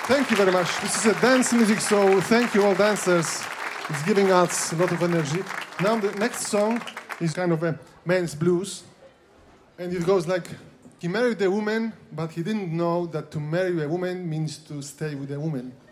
Thank you very much. This is a dance music, so thank you all dancers. It's giving us a lot of energy. Now the next song is kind of a man's blues. And it goes like, he married a woman, but he didn't know that to marry a woman means to stay with a woman.